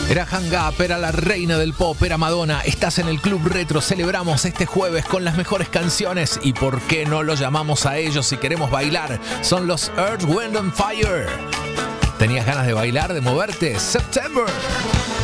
Era Hang Up, era la reina del pop, era Madonna. Estás en el Club Retro, celebramos este jueves con las mejores canciones. ¿Y por qué no lo llamamos a ellos si queremos bailar? Son los Earth, Wind and Fire. ¿Tenías ganas de bailar, de moverte? September.